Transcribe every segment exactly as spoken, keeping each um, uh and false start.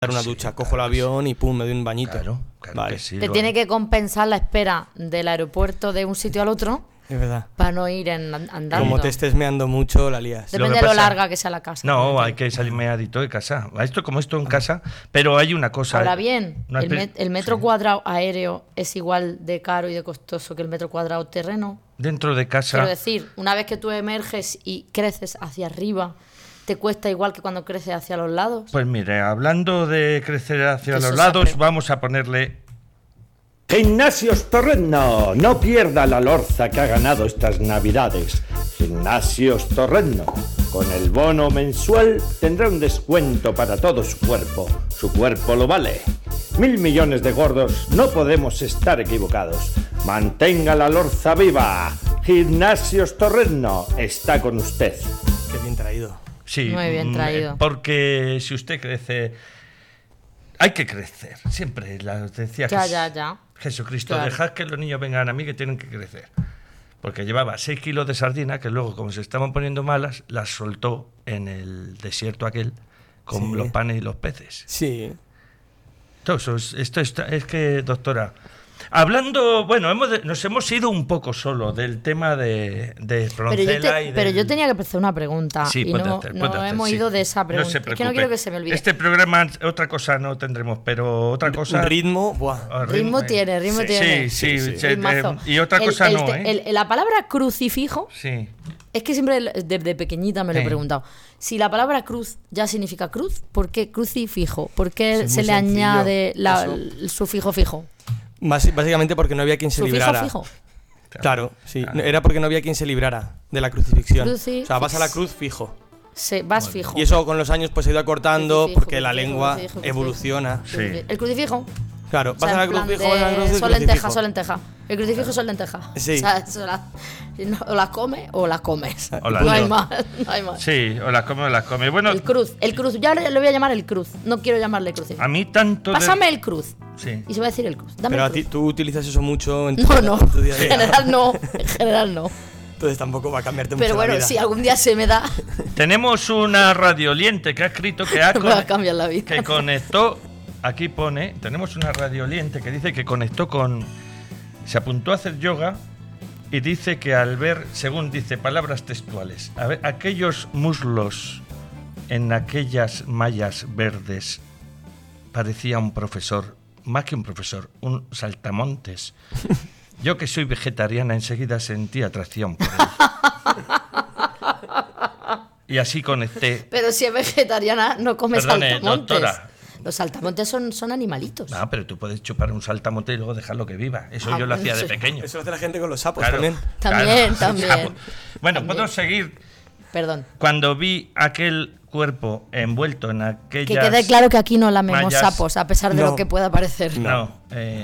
una ducha, cojo el avión y pum, me doy un bañito. Claro, claro vale. que sí. Te tiene que compensar la espera del aeropuerto de un sitio al otro. Es verdad. Para no ir en, andando. Como te estés meando mucho, la lías. Depende de lo larga que sea la casa. No, hay que salir meadito de casa. Esto como esto en casa, pero hay una cosa. Ahora bien, una el, met, el metro sí. cuadrado aéreo es igual de caro y de costoso que el metro cuadrado terreno. Dentro de casa. Quiero decir, una vez que tú emerges y creces hacia arriba, ¿te cuesta igual que cuando creces hacia los lados? Pues mire, hablando de crecer hacia los lados, siempre. Vamos a ponerle... Gimnasios Torreno, no pierda la lorza que ha ganado estas navidades. Gimnasios Torreno, con el bono mensual tendrá un descuento para todo su cuerpo. Su cuerpo lo vale. Mil millones de gordos, no podemos estar equivocados. Mantenga la lorza viva. Gimnasios Torreno está con usted. Qué bien traído. Sí, muy bien traído. Porque si usted crece, hay que crecer. Siempre la decía ya, ya, ya. Jesucristo, claro. Dejad que los niños vengan a mí que tienen que crecer. Porque llevaba seis kilos de sardina que luego, como se estaban poniendo malas, las soltó en el desierto aquel con sí. los panes y los peces. Sí. Entonces, esto está, es que, doctora, hablando, bueno, hemos de, nos hemos ido un poco solo del tema de, de Roncela pero yo, te, y del... pero yo tenía que hacer una pregunta sí, y no, hacer, no hacer, hemos sí. ido de esa pregunta. No se es que no quiero que se me olvide. Este programa, otra cosa no tendremos, pero otra cosa... Ritmo, buah. Ritmo, ritmo tiene, ritmo sí, tiene. Sí, sí, sí, sí eh, y otra el, cosa el, no, el, ¿eh? El, la palabra crucifijo, sí. es que siempre desde pequeñita me lo he preguntado. Si la palabra cruz ya significa cruz, ¿por qué crucifijo? ¿Por qué se le sencillo. añade la, el sufijo fijo? Básicamente porque no había quien se ¿Sufijo librara. Fijo? Claro, sí. Claro. Era porque no había quien se librara de la crucifixión. Cruci- o sea, vas a la cruz fijo. Sí, vas bueno. fijo. Y eso con los años pues se ha ido acortando crucifijo, porque la crucifijo, lengua crucifijo, evoluciona. Sí. El crucifijo. Claro, vas o sea, a la crucifijo, vas a la cruz Sol crucifijo. lenteja, sol lenteja. El crucifijo son lentejas. Sí. O sea, eso la, no, o las comes o las comes. O no, hay más, no hay más. Sí, o las come o las come. Bueno, el cruz, el cruz. Ya le, le voy a llamar el cruz. No quiero llamarle crucifijo. A mí tanto. Pásame de... el cruz. Sí. Y se va a decir el cruz. Dame Pero el cruz. a ti tú utilizas eso mucho en tu, no, no. en tu día a día. En general no. En general no. Entonces tampoco va a cambiarte mucho Pero bueno, la vida. si algún día se me da. Tenemos una radioliente que ha escrito que ha me va a cambiar la vida. que conectó. Aquí pone, tenemos una radioliente que dice que conectó con, se apuntó a hacer yoga y dice que al ver, según dice, palabras textuales, a ver, aquellos muslos en aquellas mallas verdes, parecía un profesor, más que un profesor, un saltamontes. Yo que soy vegetariana enseguida sentí atracción por él. Y así conecté. Pero si es vegetariana no come Perdone, saltamontes. Doctora. Los saltamontes son, son animalitos. Ah, pero tú puedes chupar un saltamonte y luego dejarlo que viva. Eso ah, yo lo hacía de sí. pequeño. Eso lo hace la gente con los sapos Claro, también. También, claro. también. Bueno, también. puedo seguir. Perdón. Cuando vi aquel cuerpo envuelto en aquellas... Que quede claro que aquí no lamemos mallas, sapos, a pesar de no. lo que pueda parecer. No,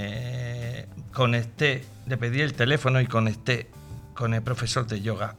eh, conecté, le pedí el teléfono y conecté con el profesor de yoga.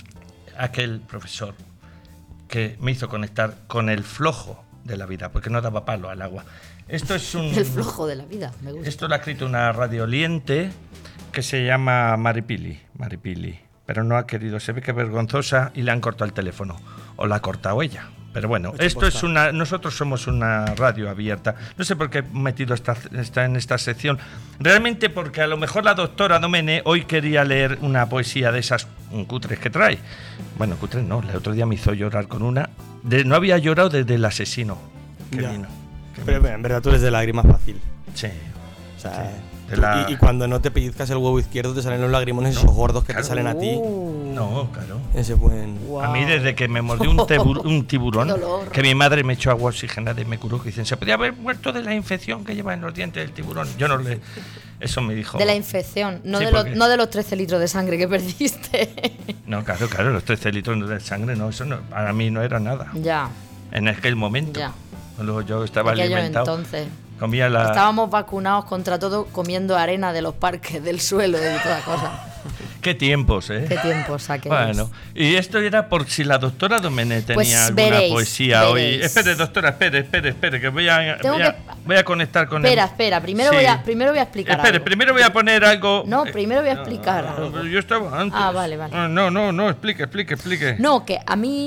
Aquel profesor que me hizo conectar con el flojo de la vida, porque no daba palo al agua. Esto es un... El flojo de la vida, me gusta. Esto lo ha escrito una radioliente que se llama Maripili, Maripili, pero no ha querido, se ve que es vergonzosa y le han cortado el teléfono, o la ha cortado ella. Pero bueno, esto es una, nosotros somos una radio abierta. No sé por qué he metido esta, esta en esta sección. Realmente porque a lo mejor la doctora Domene hoy quería leer una poesía de esas cutres que trae. Bueno, cutres no, el otro día me hizo llorar con una. De, no había llorado desde el asesino. Qué vino. Pero bueno, en verdad tú eres de lágrima fácil. Sí. O sea, sí, la... y, y cuando no te pellizcas el huevo izquierdo te salen los lagrimones, no, esos gordos que claro. te salen a ti. Uh, no, claro. Ese buen... Wow. A mí desde que me mordió un, tebur, un tiburón, que mi madre me echó agua oxigenada y me curó, que dicen, se podía haber muerto de la infección que lleva en los dientes del tiburón. Yo no le... Eso me dijo... De la infección, no, sí, de, porque... lo, no de los trece litros de sangre que perdiste. No, claro, claro, los trece litros de sangre, no, eso no, para mí no era nada. Ya. En aquel momento. Ya. Luego yo estaba Aquello alimentado. Entonces. Comía la... Estábamos vacunados contra todo, comiendo arena de los parques, del suelo y de todas cosas. Qué tiempos, ¿eh? Qué tiempos, aquellos. Bueno, y esto era por si la doctora Domene tenía pues alguna veréis, poesía veréis. hoy. Espere, doctora, espere, espere, espere, que voy a, Tengo voy a, que... voy a conectar con espera, él. Espera, primero, sí. voy a, primero voy a explicar Espere, algo. primero voy a poner algo... No, primero voy a explicar eh, algo. Yo estaba antes. Ah, vale, vale. No, no, no, explique, explique, explique. No, que a mí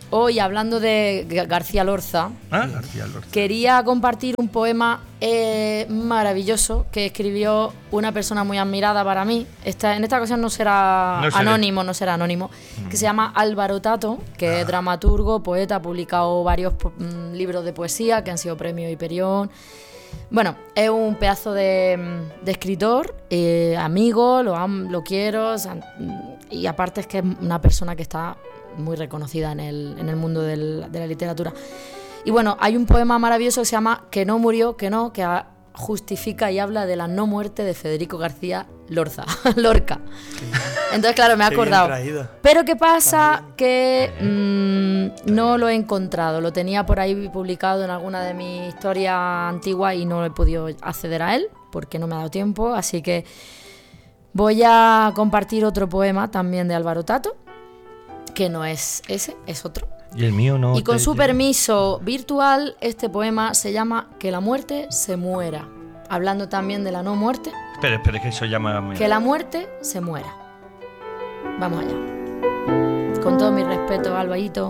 hoy, hablando de García Lorca, ah, García Lorca. quería compartir un poema eh, maravilloso que escribió una persona muy admirada para mí. Esta, en esta ocasión no será no anónimo, no será anónimo, mm. que se llama Álvaro Tato, que ah. es dramaturgo, poeta, ha publicado varios mm, libros de poesía que han sido premio Hiperión. Bueno, es un pedazo de, de escritor, eh, amigo, lo, am, lo quiero, o sea, y aparte es que es una persona que está muy reconocida en el, en el mundo del, de la literatura. Y bueno, hay un poema maravilloso que se llama Que no murió, que no, que justifica y habla de la no muerte de Federico García Lorca. Lorca. Entonces, claro, me he acordado. Pero ¿qué pasa? También. Que mmm, no lo he encontrado. Lo tenía por ahí publicado en alguna de mis historias antiguas y no he podido acceder a él porque no me ha dado tiempo. Así que voy a compartir otro poema también de Álvaro Tato, que no es ese, es otro. Y el mío no. Y con su permiso virtual, este poema se llama Que la muerte se muera. Hablando también de la no muerte. Espera, espera, que eso llama... Que la muerte se muera. Vamos allá. Con todo mi respeto, Albaíto.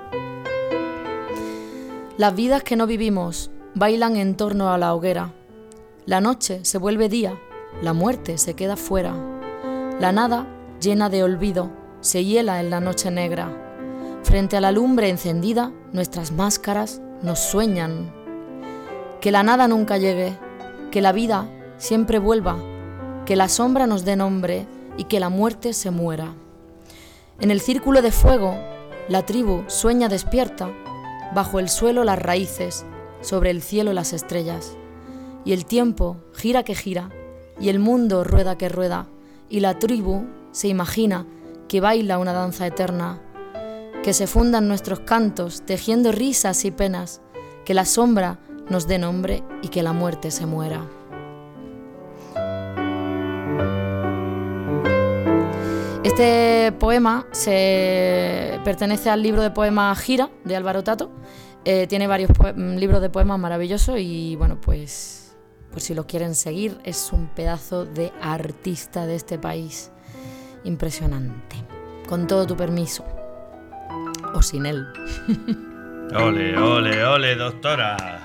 Las vidas que no vivimos bailan en torno a la hoguera. La noche se vuelve día, la muerte se queda fuera. La nada, llena de olvido, se hiela en la noche negra. Frente a la lumbre encendida, nuestras máscaras nos sueñan. Que la nada nunca llegue, que la vida siempre vuelva, que la sombra nos dé nombre y que la muerte se muera. En el círculo de fuego, la tribu sueña despierta, bajo el suelo las raíces, sobre el cielo las estrellas. Y el tiempo gira que gira, y el mundo rueda que rueda, y la tribu se imagina que baila una danza eterna. Que se fundan nuestros cantos, tejiendo risas y penas, que la sombra nos dé nombre y que la muerte se muera. Este poema se pertenece al libro de poemas Gira, de Álvaro Tato. Eh, tiene varios poe- libros de poemas maravillosos y, bueno, pues, pues si lo quieren seguir, es un pedazo de artista de este país impresionante. Con todo tu permiso. O sin él. Ole, ole, ole, doctora.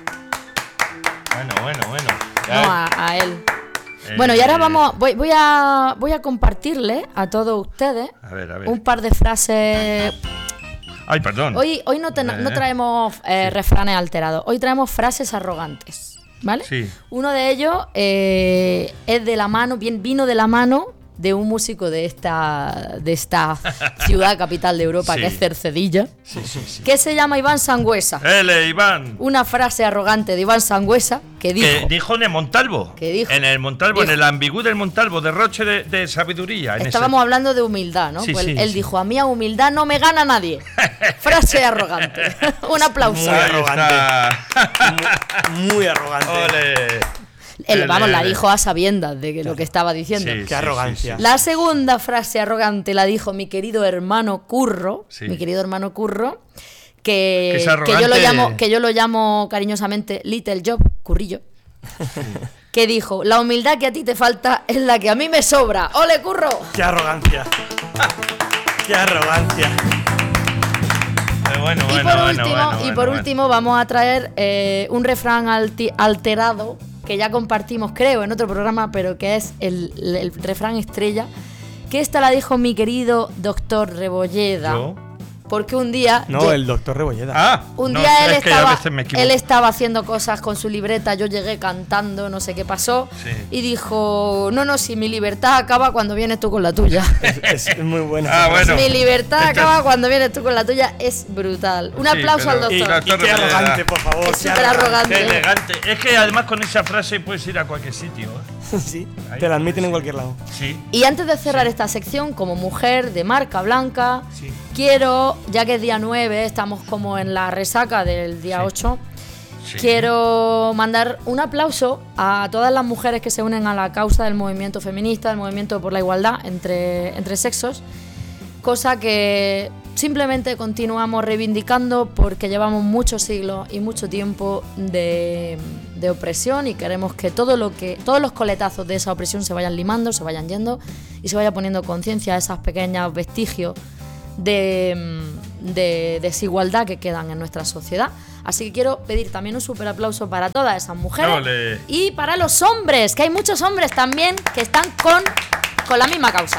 Bueno, bueno, bueno. Ya. No, a, a él. Eh, bueno, y ahora vamos, voy, voy a voy a compartirle a todos ustedes a ver, a ver. un par de frases. Ay, perdón. Hoy, hoy no, te, no traemos eh, sí. refranes alterados, hoy traemos frases arrogantes, ¿vale? Sí. Uno de ellos eh, es de la mano, bien vino de la mano de un músico de esta de esta ciudad capital de Europa, sí. que es Cercedilla, sí, sí, sí. que se llama Iván Sangüesa. ¡Ele, Iván! Una frase arrogante de Iván Sangüesa que dijo... Que dijo en el Montalvo. Que dijo, en el Montalvo, dijo, en el ambigú del Montalvo, derroche de, de sabiduría. En estábamos ese... hablando de humildad, ¿no? Sí, pues sí, él, él sí. dijo, a mí a humildad no me gana nadie. Frase arrogante. Un aplauso. Muy arrogante. muy, muy arrogante. ¡Ole! Él, vamos, la dijo a sabiendas de que lo que estaba diciendo. Sí, Qué sí, arrogancia. Sí, sí. La segunda frase arrogante la dijo mi querido hermano Curro, sí. mi querido hermano Curro, que, que, que yo lo llamo, que yo lo llamo cariñosamente Little Job, Currillo, que dijo, la humildad que a ti te falta es la que a mí me sobra. ¡Ole, Curro! ¡Qué arrogancia! ¡Qué arrogancia! Bueno, y bueno, por, bueno, último, bueno, y bueno, por bueno. último vamos a traer eh, un refrán alti- alterado que ya compartimos, creo, en otro programa, pero que es el, el, el refrán estrella, que esta la dijo mi querido doctor Rebolleda. ¿Yo? Porque un día... No, yo, el doctor Rebolleda. Ah, un no, día él, es que a estaba, veces me equivoco. él estaba haciendo cosas con su libreta, yo llegué cantando, no sé qué pasó, Sí. y dijo, no, no, si mi libertad acaba cuando vienes tú con la tuya. Es, es muy buena. Ah, bueno. Mi libertad Entonces- acaba cuando vienes tú con la tuya, es brutal. Un Sí, aplauso pero- al Y, doctor. y qué Rebolleda. arrogante, por favor. Es qué súper arrogante. Qué elegante. Es que además con esa frase puedes ir a cualquier sitio. ¿eh? Sí, te la admiten en cualquier lado. Sí. Y antes de cerrar esta sección, como mujer de marca blanca, Sí. quiero, ya que es día nueve, estamos como en la resaca del día Sí. ocho, Sí. quiero mandar un aplauso a todas las mujeres que se unen a la causa del movimiento feminista, del movimiento por la igualdad entre, entre sexos, cosa que simplemente continuamos reivindicando porque llevamos muchos siglos y mucho tiempo de, de opresión y queremos que, todo lo que todos los coletazos de esa opresión se vayan limando, se vayan yendo y se vaya poniendo conciencia a esos pequeños vestigios de, de desigualdad que quedan en nuestra sociedad. Así que quiero pedir también un súper aplauso para todas esas mujeres. ¡Ole! Y para los hombres, que hay muchos hombres también que están con, con la misma causa.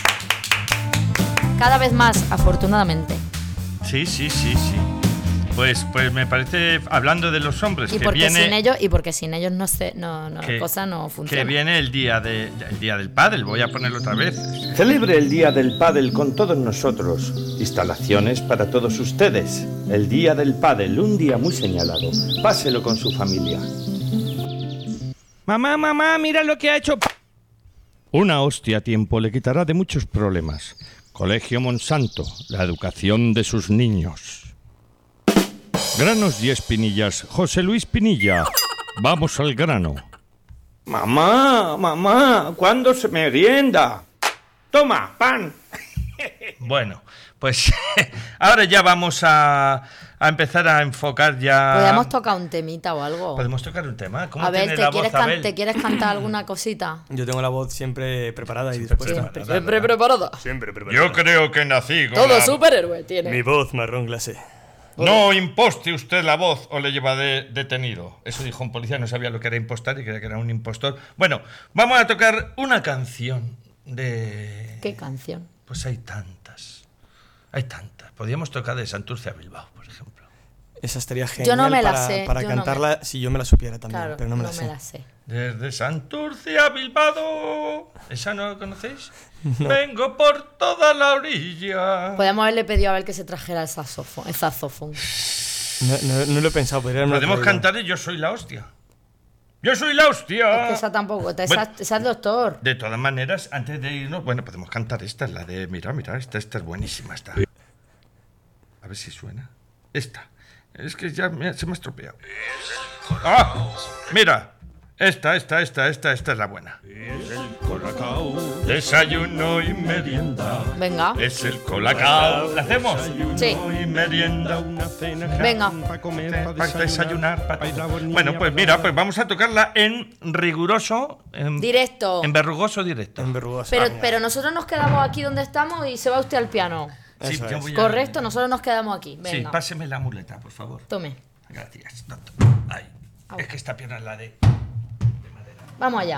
Cada vez más, afortunadamente. Sí, sí, sí, sí. Pues, pues me parece, hablando de los hombres, Y que porque viene, sin ellos, y porque sin ellos no sé, no, no, que, la cosa no funciona. que viene el día de, el día del pádel. Voy a ponerlo otra vez. Celebre el Día del Pádel con todos nosotros. Instalaciones para todos ustedes. El Día del Pádel, un día muy señalado. Páselo con su familia. Mamá, mamá, mira lo que ha hecho. Una hostia a tiempo le quitará de muchos problemas. Colegio Monsanto, la educación de sus niños. Granos y espinillas, José Luis Pinilla. Vamos al grano. Mamá, mamá, ¿cuándo se merienda? Toma, pan. Bueno, pues ahora ya vamos a, a empezar a enfocar ya... ¿Podemos tocar un temita o algo? ¿Podemos tocar un tema? ¿Cómo A ver, tiene ¿te la quieres, voz, can- Abel? ¿te quieres cantar alguna cosita? Yo tengo la voz siempre preparada y dispuesta. Siempre, siempre preparada. Siempre preparada. Yo creo que nací con Todo la- superhéroe tiene. Mi voz marrón glacé. No imposte usted la voz o le lleva de- detenido. Eso dijo un policía, no sabía lo que era impostar y creía que era un impostor. Bueno, vamos a tocar una canción de... ¿Qué canción? Pues hay tantas. Hay tantas. Podríamos tocar de Santurce a Bilbao, por ejemplo. Esa estaría genial Yo no me la para, sé, para yo no cantarla si yo me la supiera también, Claro, pero no me la no sé. me la sé. Desde Santurce a Bilbao. ¿Esa no la conocéis? Vengo por toda la orilla. Podemos haberle pedido a ver que se trajera el saxofón. El saxofón. No, no- no lo he pensado, podría haberme Podemos traído. cantar Yo soy la hostia. Yo soy la hostia. Es que esa tampoco. Esa, Bueno. esa es doctor. De todas maneras, antes de irnos, bueno, podemos cantar esta, la de, mira, mira, esta, esta es buenísima, esta. A ver si suena. Esta. Es que ya me- se me ha estropeado. ¡Ah! Mira. Esta, esta, esta, esta, esta es la buena. Desayuno y merienda. Venga. Es el colacao. ¿La hacemos? Sí. Y merienda. Venga. Para desayunar. pa- Bueno, pues mira, pues vamos a tocarla en riguroso. En, Directo. En verrugoso directo. En verrugosa. Pero, pero nosotros nos quedamos aquí donde estamos y se va usted al piano. Sí, Eso yo es. voy a- Correcto, nosotros nos quedamos aquí. Sí, Venga. páseme la muleta, por favor. Tome. Gracias, doctor. Ay, es que esta pierna es la de... Vamos allá.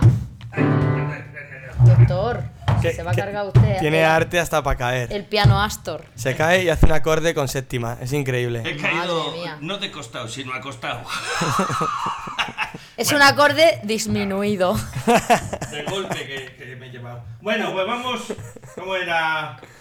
Doctor, Que- se va a que cargar usted. Tiene el, arte hasta para caer. el piano Astor. Se cae y hace un acorde con séptima. Es increíble. He caído, mía. no de costado, sino acostado. Es un acorde disminuido. De golpe que, que me he llevado. Bueno, pues vamos... ¿Cómo era...?